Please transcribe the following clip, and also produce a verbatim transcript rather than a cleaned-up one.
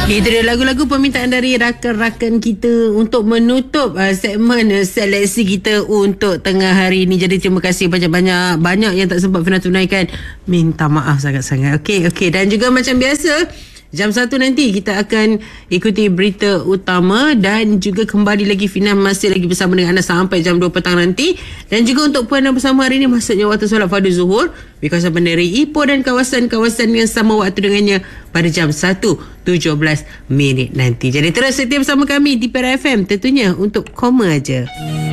Itu dia lagu-lagu permintaan dari rakan-rakan kita untuk menutup uh, segmen uh, seleksi kita untuk tengah hari ini. Jadi terima kasih banyak-banyak. Banyak yang tak sempat Fina tunaikan. Minta maaf sangat-sangat. Okey, okey. Dan juga macam biasa, jam satu nanti kita akan ikuti berita utama dan juga kembali lagi Fina masih lagi bersama dengan anda sampai jam dua petang nanti. Dan juga untuk puan bersama hari ini, maksudnya waktu solat fardu zuhur di kawasan Bandari Ipoh dan kawasan-kawasan yang sama waktu dengannya pada jam satu tujuh belas minit nanti. Jadi terus setia bersama kami di Perak F M tentunya untuk koma aja.